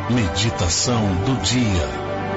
Meditação do dia.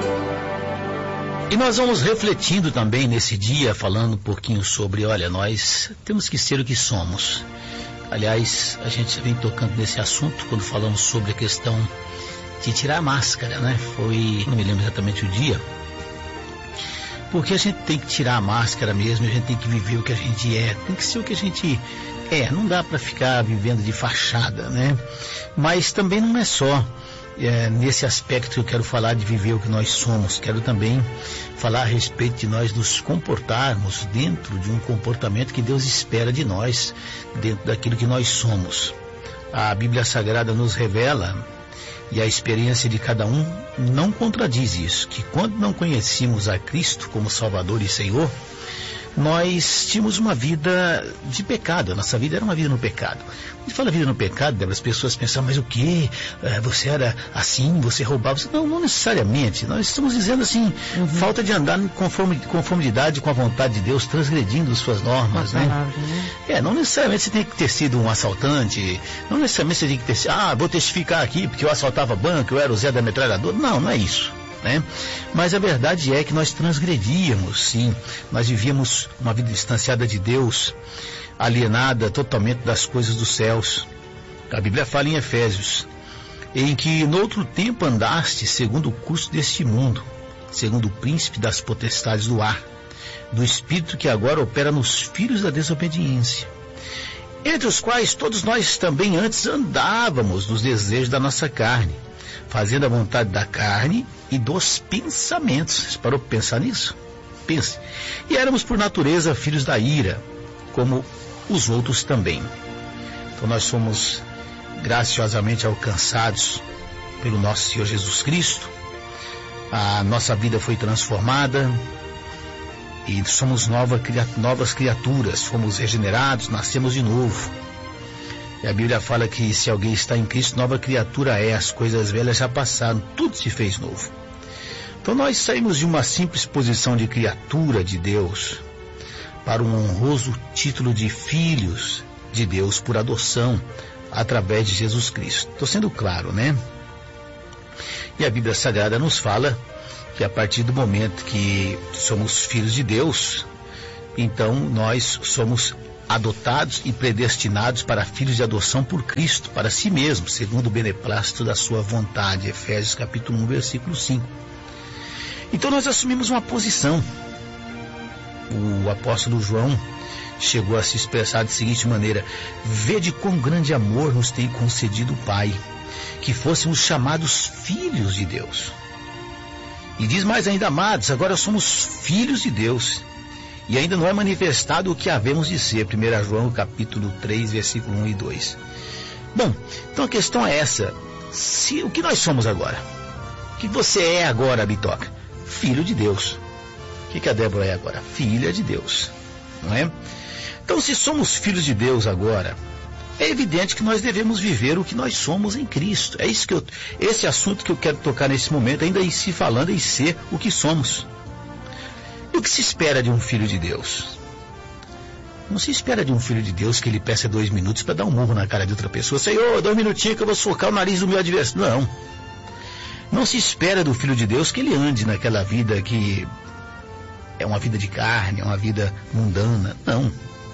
E nós vamos refletindo também nesse dia, falando um pouquinho sobre, nós temos que ser o que somos. Aliás, a gente vem tocando nesse assunto quando falamos sobre a questão de tirar a máscara, né? Não me lembro exatamente o dia. Porque a gente tem que tirar a máscara mesmo, a gente tem que viver o que a gente é, tem que ser o que a gente é. Não dá para ficar vivendo de fachada, né? Mas também não é só nesse aspecto que eu quero falar de viver o que nós somos. Quero também falar a respeito de nós nos comportarmos dentro de um comportamento que Deus espera de nós, dentro daquilo que nós somos. A Bíblia Sagrada nos revela, e a experiência de cada um não contradiz isso, que quando não conhecíamos a Cristo como Salvador e Senhor, nós tínhamos uma vida de pecado. A nossa vida era uma vida no pecado. Quando fala vida no pecado, as pessoas pensam, mas o que? Você era assim, você roubava? Não necessariamente. Nós estamos dizendo assim, falta de andar em conformidade com a vontade de Deus, transgredindo suas normas, né? Não necessariamente você tem que ter sido um assaltante, não necessariamente você tem que ter sido, vou testificar aqui porque eu assaltava banco, eu era o Zé da metralhadora. Não é isso. Né? Mas a verdade é que nós transgredíamos, sim, nós vivíamos uma vida distanciada de Deus, alienada totalmente das coisas dos céus. A Bíblia fala em Efésios, em que no outro tempo andaste segundo o curso deste mundo, segundo o príncipe das potestades do ar, do espírito que agora opera nos filhos da desobediência, entre os quais todos nós também antes andávamos nos desejos da nossa carne, fazendo a vontade da carne e dos pensamentos. Você parou para pensar nisso? Pense. E éramos por natureza filhos da ira, como os outros também. Então nós somos graciosamente alcançados pelo nosso Senhor Jesus Cristo. A nossa vida foi transformada e somos novas criaturas, fomos regenerados, nascemos de novo. E a Bíblia fala que se alguém está em Cristo, nova criatura é, as coisas velhas já passaram, tudo se fez novo. Então nós saímos de uma simples posição de criatura de Deus para um honroso título de filhos de Deus por adoção através de Jesus Cristo. Estou sendo claro, né? E a Bíblia Sagrada nos fala que a partir do momento que somos filhos de Deus, então nós somos adotados e predestinados para filhos de adoção por Cristo, para si mesmo, segundo o beneplácito da sua vontade. Efésios capítulo 1, versículo 5. Então nós assumimos uma posição. O apóstolo João chegou a se expressar da seguinte maneira: vede quão grande amor nos tem concedido o Pai, que fôssemos chamados filhos de Deus. E diz mais ainda, amados, agora somos filhos de Deus, e ainda não é manifestado o que havemos de ser. 1 João capítulo 3, versículo 1 e 2. Bom, então a questão é essa. O que nós somos agora? O que você é agora, Bitoca? Filho de Deus. O que a Débora é agora? Filha de Deus. Não é? Então, se somos filhos de Deus agora, é evidente que nós devemos viver o que nós somos em Cristo. É isso esse assunto que eu quero tocar nesse momento, ainda em si falando em ser o que somos. E o que se espera de um filho de Deus? Não se espera de um filho de Deus que ele peça 2 minutos para dar um murro na cara de outra pessoa. Senhor, 2 minutinhos que eu vou socar o nariz do meu adversário. Não. Não se espera do filho de Deus que ele ande naquela vida que é uma vida de carne, é uma vida mundana. Não.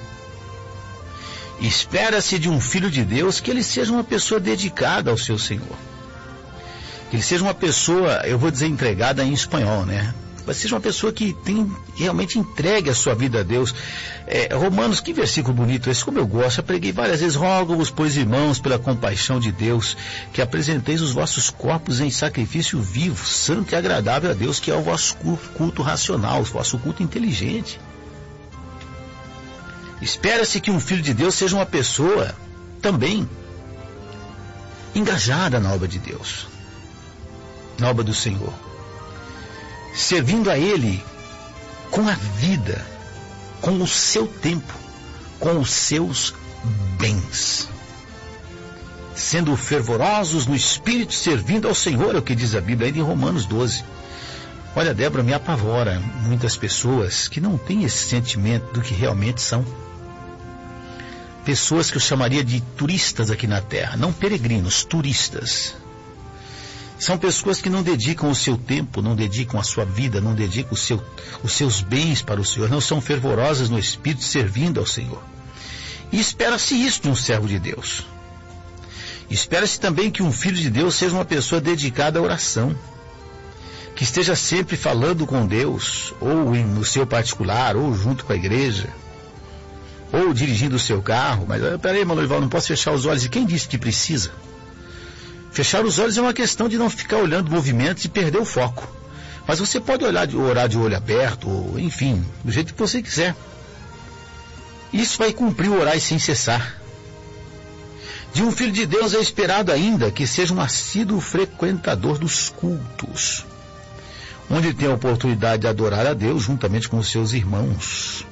Espera-se de um filho de Deus que ele seja uma pessoa dedicada ao seu Senhor. Que ele seja uma pessoa, eu vou dizer entregada em espanhol, né? Mas seja uma pessoa que realmente entregue a sua vida a Deus. Romanos, que versículo bonito esse, como eu gosto. Eu preguei várias vezes: rogo-vos, pois, irmãos, pela compaixão de Deus, que apresenteis os vossos corpos em sacrifício vivo, santo e agradável a Deus, que é o vosso culto racional, o vosso culto inteligente. Espera-se que um filho de Deus seja uma pessoa também engajada na obra de Deus, na obra do Senhor, servindo a Ele com a vida, com o seu tempo, com os seus bens, sendo fervorosos no Espírito, servindo ao Senhor, é o que diz a Bíblia ainda em Romanos 12. Olha, Débora, me apavora muitas pessoas que não têm esse sentimento do que realmente são. Pessoas que eu chamaria de turistas aqui na terra, não peregrinos, turistas. São pessoas que não dedicam o seu tempo, não dedicam a sua vida, não dedicam os seus bens para o Senhor, não são fervorosas no Espírito servindo ao Senhor. E espera-se isso de um servo de Deus. Espera-se também que um filho de Deus seja uma pessoa dedicada à oração, que esteja sempre falando com Deus, ou no seu particular, ou junto com a igreja, ou dirigindo o seu carro. Mas peraí, irmão Lorival, não posso fechar os olhos. E quem disse que precisa? Fechar os olhos é uma questão de não ficar olhando movimentos e perder o foco. Mas você pode orar de olho aberto, ou enfim, do jeito que você quiser. Isso vai cumprir o orar sem cessar. De um filho de Deus é esperado ainda que seja um assíduo frequentador dos cultos, onde tem a oportunidade de adorar a Deus juntamente com os seus irmãos,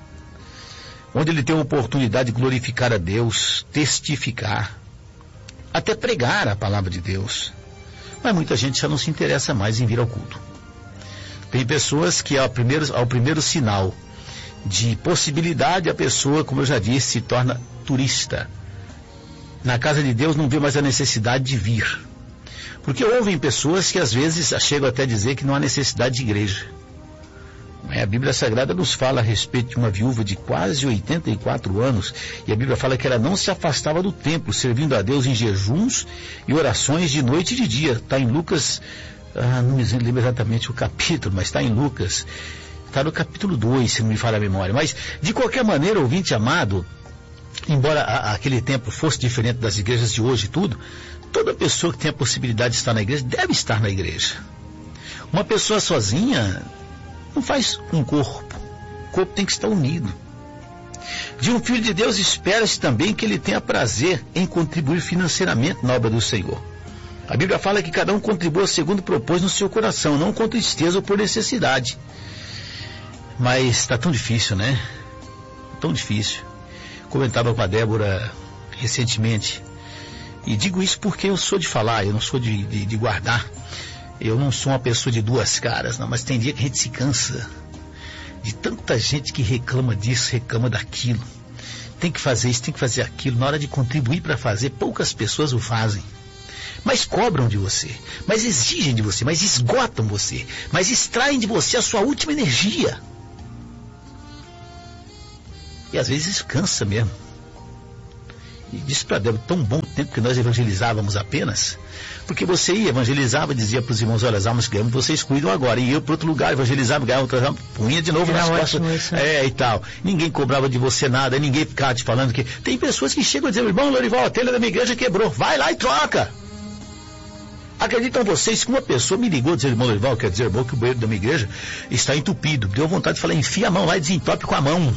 onde ele tem a oportunidade de glorificar a Deus, testificar, até pregar a palavra de Deus. Mas muita gente já não se interessa mais em vir ao culto. Tem pessoas que ao primeiro sinal de possibilidade, a pessoa, como eu já disse, se torna turista. Na casa de Deus não vê mais a necessidade de vir. Porque ouvem pessoas que às vezes chegam até a dizer que não há necessidade de igreja. A Bíblia Sagrada nos fala a respeito de uma viúva de quase 84 anos, e a Bíblia fala que ela não se afastava do templo, servindo a Deus em jejuns e orações de noite e de dia. Está em Lucas, não me lembro exatamente o capítulo, mas está em Lucas, está no capítulo 2, se não me falha a memória. Mas, de qualquer maneira, ouvinte amado, embora aquele tempo fosse diferente das igrejas de hoje e tudo, toda pessoa que tem a possibilidade de estar na igreja deve estar na igreja. Uma pessoa sozinha não faz um corpo. O corpo tem que estar unido. De um filho de Deus espera-se também que ele tenha prazer em contribuir financeiramente na obra do Senhor. A Bíblia fala que cada um contribua segundo propôs no seu coração, não com tristeza ou por necessidade. Mas está tão difícil, né? Tão difícil. Comentava com a Débora recentemente, e digo isso porque eu sou de falar, eu não sou de guardar. Eu não sou uma pessoa de duas caras, não, mas tem dia que a gente se cansa de tanta gente que reclama disso, reclama daquilo. Tem que fazer isso, tem que fazer aquilo. Na hora de contribuir para fazer, poucas pessoas o fazem. Mas cobram de você, mas exigem de você, mas esgotam você, mas extraem de você a sua última energia. E às vezes isso cansa mesmo. E disse para Débora, tão bom tempo que nós evangelizávamos apenas, porque você ia, evangelizava, dizia para os irmãos, olha, as almas que ganhamos, vocês cuidam agora. E eu para outro lugar, evangelizava, ganhava outras almas, punha de novo nas costas. E tal. Ninguém cobrava de você nada, ninguém ficava te falando que... Tem pessoas que chegam a dizer, irmão Lorival, a telha da minha igreja quebrou, vai lá e troca. Acreditam vocês que uma pessoa me ligou dizendo, irmão Lorival, quer dizer, irmão, que o banheiro da minha igreja está entupido. Deu vontade de falar, enfia a mão lá e desentope com a mão.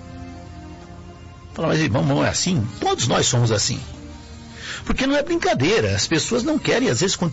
Fala, mas irmão, não é assim? Todos nós somos assim. Porque não é brincadeira, as pessoas não querem, às vezes,